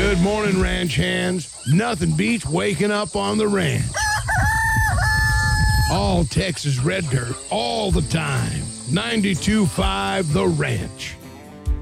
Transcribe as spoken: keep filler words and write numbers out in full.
Good morning, ranch hands. Nothing beats waking up on the ranch. All Texas red dirt, all the time. ninety-two point five The Ranch.